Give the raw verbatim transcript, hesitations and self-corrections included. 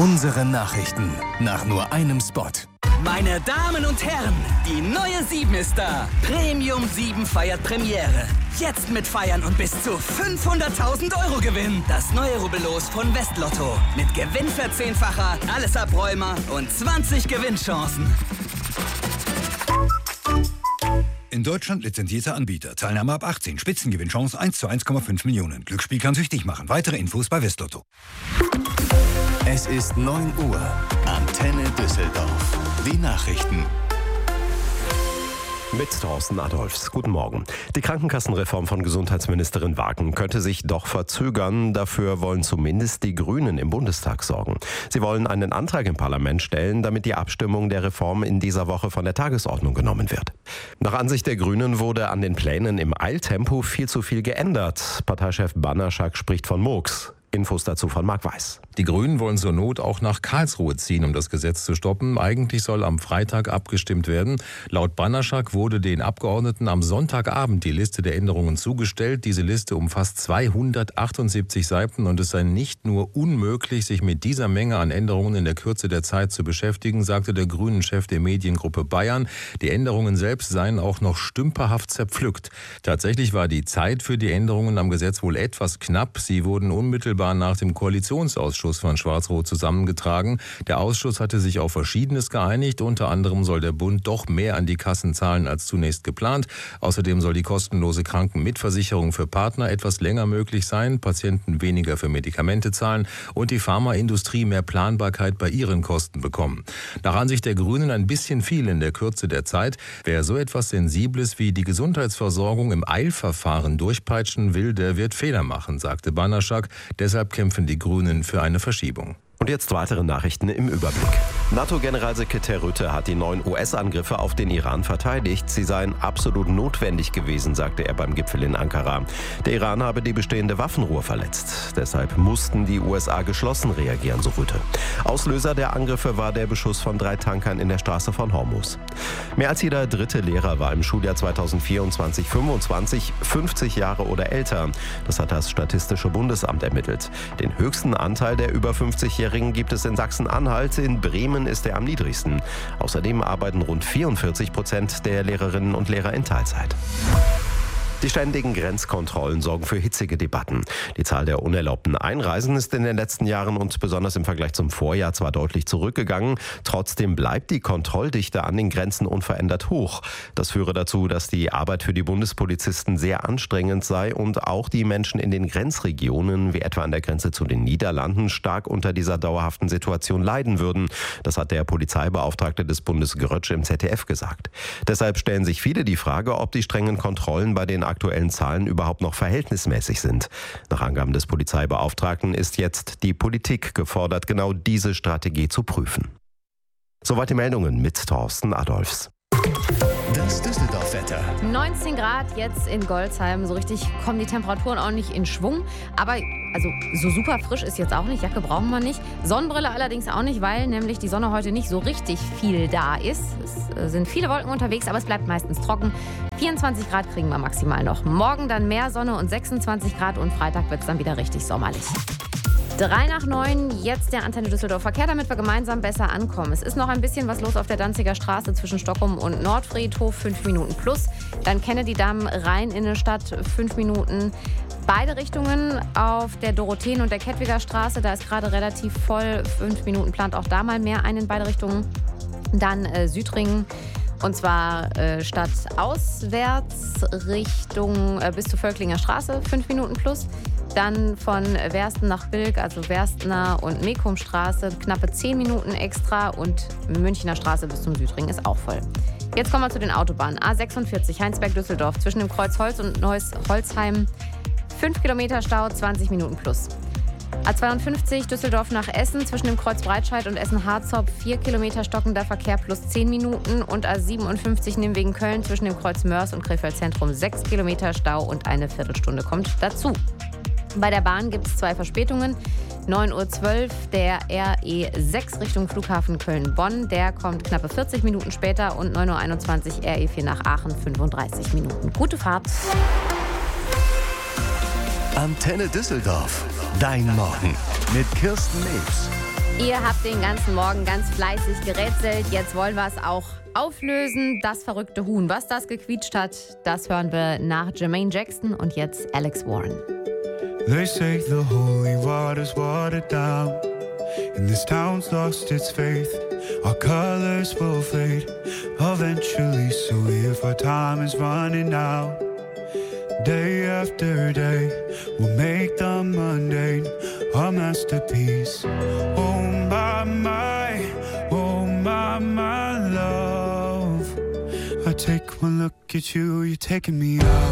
Unsere Nachrichten nach nur einem Spot. Meine Damen und Herren, die neue sieben ist da. Premium sieben feiert Premiere. Jetzt mit Feiern und bis zu fünfhunderttausend Euro Gewinn. Das neue Rubbellos von Westlotto. Mit Gewinnverzehnfacher, alles Abräumer und zwanzig Gewinnchancen. In Deutschland lizenzierter Anbieter. Teilnahme ab achtzehn. Spitzengewinnchance eins zu eins Komma fünf Millionen. Glücksspiel kann süchtig machen. Weitere Infos bei Westlotto. Es ist neun Uhr. Antenne Düsseldorf. Die Nachrichten. Mit Thorsten Adolfs. Guten Morgen. Die Krankenkassenreform von Gesundheitsministerin Wagen könnte sich doch verzögern. Dafür wollen zumindest die Grünen im Bundestag sorgen. Sie wollen einen Antrag im Parlament stellen, damit die Abstimmung der Reform in dieser Woche von der Tagesordnung genommen wird. Nach Ansicht der Grünen wurde an den Plänen im Eiltempo viel zu viel geändert. Parteichef Banaschak spricht von Murks. Infos dazu von Marc Weiß. Die Grünen wollen zur Not auch nach Karlsruhe ziehen, um das Gesetz zu stoppen. Eigentlich soll am Freitag abgestimmt werden. Laut Banaschak wurde den Abgeordneten am Sonntagabend die Liste der Änderungen zugestellt. Diese Liste umfasst zweihundertachtundsiebzig Seiten und es sei nicht nur unmöglich, sich mit dieser Menge an Änderungen in der Kürze der Zeit zu beschäftigen, sagte der Grünen-Chef der Mediengruppe Bayern. Die Änderungen selbst seien auch noch stümperhaft zerpflückt. Tatsächlich war die Zeit für die Änderungen am Gesetz wohl etwas knapp. Sie wurden unmittelbar nach dem Koalitionsausschuss von Schwarz-Rot zusammengetragen. Der Ausschuss hatte sich auf Verschiedenes geeinigt. Unter anderem soll der Bund doch mehr an die Kassen zahlen als zunächst geplant. Außerdem soll die kostenlose Krankenmitversicherung für Partner etwas länger möglich sein, Patienten weniger für Medikamente zahlen und die Pharmaindustrie mehr Planbarkeit bei ihren Kosten bekommen. Nach Ansicht der Grünen ein bisschen viel in der Kürze der Zeit. Wer so etwas Sensibles wie die Gesundheitsversorgung im Eilverfahren durchpeitschen will, der wird Fehler machen, sagte Banaschak. Deshalb kämpfen die Grünen für eine Verschiebung. Und jetzt weitere Nachrichten im Überblick. NATO-Generalsekretär Rutte hat die neuen U S-Angriffe auf den Iran verteidigt. Sie seien absolut notwendig gewesen, sagte er beim Gipfel in Ankara. Der Iran habe die bestehende Waffenruhe verletzt. Deshalb mussten die U S A geschlossen reagieren, so Rutte. Auslöser der Angriffe war der Beschuss von drei Tankern in der Straße von Hormuz. Mehr als jeder dritte Lehrer war im Schuljahr zweitausendvierundzwanzig fünfundzwanzig fünfzig Jahre oder älter. Das hat das Statistische Bundesamt ermittelt. Den höchsten Anteil der über fünfzigjährigen gibt es in Sachsen-Anhalt. In Bremen ist er am niedrigsten. Außerdem arbeiten rund vierundvierzig Prozent der Lehrerinnen und Lehrer in Teilzeit. Die ständigen Grenzkontrollen sorgen für hitzige Debatten. Die Zahl der unerlaubten Einreisen ist in den letzten Jahren und besonders im Vergleich zum Vorjahr zwar deutlich zurückgegangen, trotzdem bleibt die Kontrolldichte an den Grenzen unverändert hoch. Das führe dazu, dass die Arbeit für die Bundespolizisten sehr anstrengend sei und auch die Menschen in den Grenzregionen, wie etwa an der Grenze zu den Niederlanden, stark unter dieser dauerhaften Situation leiden würden. Das hat der Polizeibeauftragte des Bundes Grötsch im Z D F gesagt. Deshalb stellen sich viele die Frage, ob die strengen Kontrollen bei den aktuellen Zahlen überhaupt noch verhältnismäßig sind. Nach Angaben des Polizeibeauftragten ist jetzt die Politik gefordert, genau diese Strategie zu prüfen. Soweit die Meldungen mit Thorsten Adolfs. Das Düsseldorf-Wetter. neunzehn Grad jetzt in Golzheim. So richtig kommen die Temperaturen auch nicht in Schwung. Aber also so super frisch ist jetzt auch nicht. Jacke brauchen wir nicht. Sonnenbrille allerdings auch nicht, weil nämlich die Sonne heute nicht so richtig viel da ist. Es sind viele Wolken unterwegs, aber es bleibt meistens trocken. vierundzwanzig Grad kriegen wir maximal noch. Morgen dann mehr Sonne und sechsundzwanzig Grad und Freitag wird es dann wieder richtig sommerlich. Drei nach neun, jetzt der Antenne Düsseldorf Verkehr, damit wir gemeinsam besser ankommen. Es ist noch ein bisschen was los auf der Danziger Straße zwischen Stockholm und Nordfriedhof, fünf Minuten plus. Dann Kennedy-Damm rein in die Stadt, fünf Minuten. Beide Richtungen auf der Dorotheen- und der Kettwiger Straße, da ist gerade relativ voll, fünf Minuten plant auch da mal mehr ein in beide Richtungen. Dann äh, Südringen. Und zwar äh, stadtauswärts Richtung äh, bis zur Völklinger Straße, fünf Minuten plus. Dann von Wersten nach Bilk, also Werstener und Mekumstraße, knappe zehn Minuten extra. Und Münchner Straße bis zum Südring ist auch voll. Jetzt kommen wir zu den Autobahnen. A sechsundvierzig Heinsberg-Düsseldorf zwischen dem Kreuz Holz und Neuss Holzheim. fünf Kilometer Stau, zwanzig Minuten plus. A zweiundfünfzig Düsseldorf nach Essen zwischen dem Kreuz Breitscheid und Essen-Harzopf, vier Kilometer stockender Verkehr plus zehn Minuten. Und A siebenundfünfzig Nimwegen Köln zwischen dem Kreuz Mörs und Krefeld Zentrum, sechs Kilometer Stau und eine Viertelstunde kommt dazu. Bei der Bahn gibt es zwei Verspätungen. neun Uhr zwölf der R E sechs Richtung Flughafen Köln-Bonn. Der kommt knappe vierzig Minuten später. Und neun Uhr einundzwanzig R E vier nach Aachen, fünfunddreißig Minuten. Gute Fahrt. Antenne Düsseldorf. Dein Morgen mit Kirsten Nebs. Ihr habt den ganzen Morgen ganz fleißig gerätselt. Jetzt wollen wir es auch auflösen. Das verrückte Huhn. Was das gequietscht hat, das hören wir nach Jermaine Jackson und jetzt Alex Warren. They say the holy water's watered down, and this town's lost its faith. Our colors will fade eventually, so if our time is running out, day after day, we'll make the mundane a masterpiece. Oh my, my, oh my, my love, I take one look at you, you're taking me out.